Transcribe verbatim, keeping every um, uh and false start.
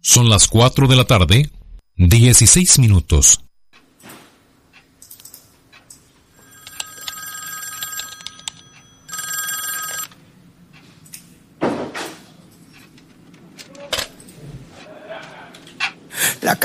Son las cuatro de la tarde, dieciséis minutos.